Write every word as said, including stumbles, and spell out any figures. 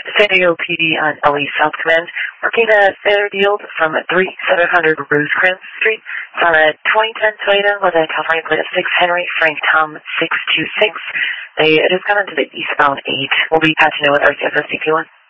San Diego P D on L E South Command, working at Fairfield from three seven hundred Rosecrans Street. It's on a twenty ten Toyota with a California plate of six Henry Frank Tom six two six. They just got into the eastbound eight. We'll be patching in with R C F S D Q one.